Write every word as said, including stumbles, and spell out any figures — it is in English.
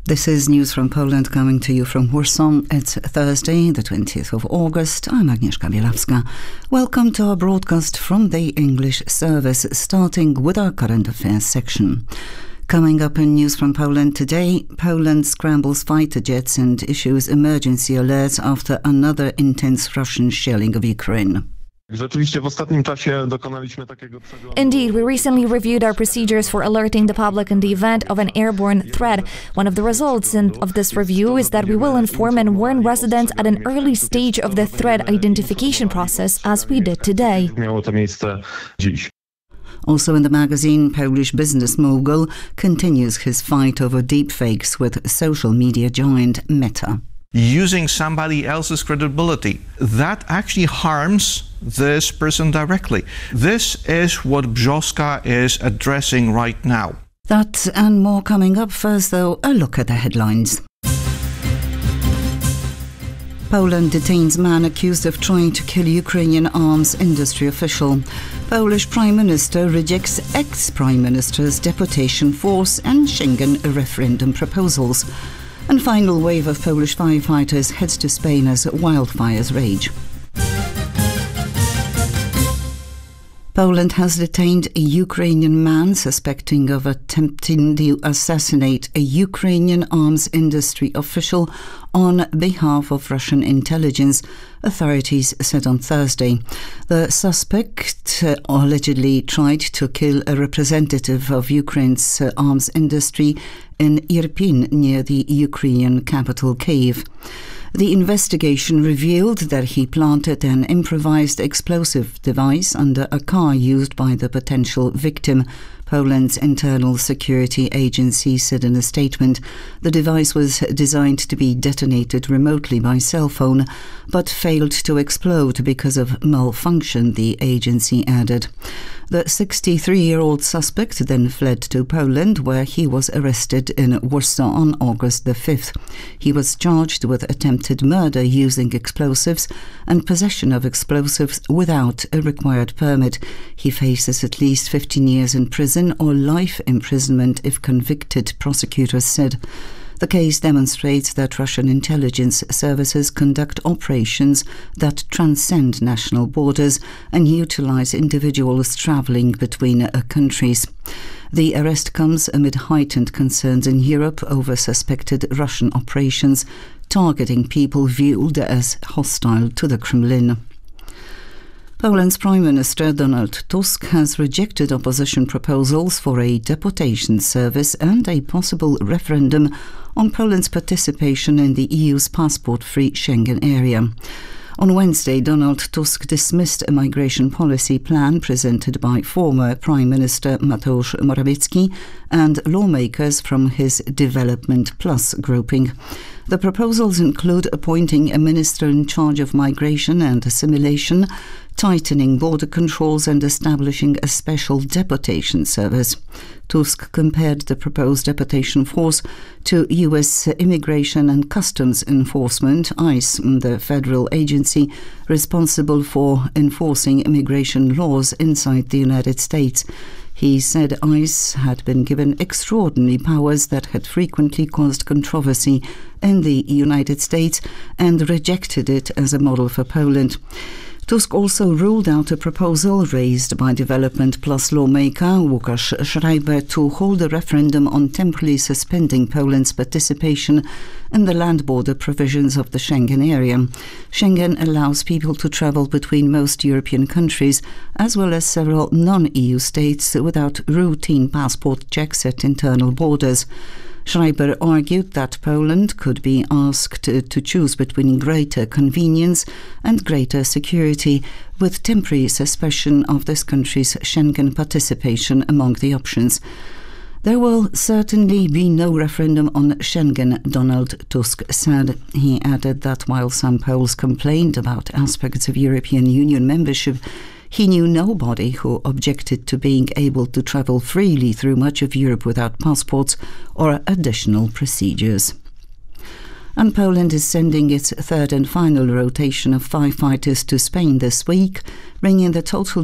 This is News from Poland coming to you from Warsaw. It's Thursday, the twentieth of August. I'm Agnieszka Bielawska. Welcome to our broadcast from the English service, starting with our current affairs section. Coming up in News from Poland today, Poland scrambles fighter jets and issues emergency alerts after another intense Russian shelling of Ukraine. Indeed, we recently reviewed our procedures for alerting the public in the event of an airborne threat. One of the results of this review is that we will inform and warn residents at an early stage of the threat identification process, as we did today. Also in the magazine, Polish business mogul continues his fight over deepfakes with social media giant Meta. Using somebody else's credibility, that actually harms this person directly. This is what Brzoska is addressing right now. That and more coming up. First, though, a look at the headlines. Poland detains man accused of trying to kill Ukrainian arms industry official. Polish Prime Minister rejects ex-Prime Minister's deportation force and Schengen referendum proposals. And final wave of Polish firefighters heads to Spain as wildfires rage. Poland has detained a Ukrainian man suspecting of attempting to assassinate a Ukrainian arms industry official on behalf of Russian intelligence, authorities said on Thursday. The suspect uh, allegedly tried to kill a representative of Ukraine's uh, arms industry in Irpin, near the Ukrainian capital Kyiv. The investigation revealed that he planted an improvised explosive device under a car used by the potential victim, Poland's internal security agency said in a statement. The device was designed to be detonated remotely by cell phone, but failed to explode because of malfunction, the agency added. The sixty-three-year-old suspect then fled to Poland, where he was arrested in Warsaw on August the fifth. He was charged with attempted murder using explosives and possession of explosives without a required permit. He faces at least fifteen years in prison or life imprisonment if convicted, prosecutors said. The case demonstrates that Russian intelligence services conduct operations that transcend national borders and utilize individuals traveling between countries. The arrest comes amid heightened concerns in Europe over suspected Russian operations targeting people viewed as hostile to the Kremlin. Poland's Prime Minister Donald Tusk has rejected opposition proposals for a deportation service and a possible referendum on Poland's participation in the E U's passport-free Schengen area. On Wednesday, Donald Tusk dismissed a migration policy plan presented by former Prime Minister Mateusz Morawiecki and lawmakers from his Development Plus grouping. The proposals include appointing a minister in charge of migration and assimilation, tightening border controls and establishing a special deportation service. Tusk compared the proposed deportation force to U S Immigration and Customs Enforcement, ICE, the federal agency responsible for enforcing immigration laws inside the United States. He said ICE had been given extraordinary powers that had frequently caused controversy in the United States and rejected it as a model for Poland. Tusk also ruled out a proposal raised by Development Plus lawmaker Łukasz Schreiber to hold a referendum on temporarily suspending Poland's participation in the land border provisions of the Schengen area. Schengen allows people to travel between most European countries, as well as several non-E U states, without routine passport checks at internal borders. Schreiber argued that Poland could be asked to choose between greater convenience and greater security, with temporary suspension of this country's Schengen participation among the options. There will certainly be no referendum on Schengen, Donald Tusk said. He added that while some Poles complained about aspects of European Union membership, he knew nobody who objected to being able to travel freely through much of Europe without passports or additional procedures. And Poland is sending its third and final rotation of firefighters to Spain this week, bringing the total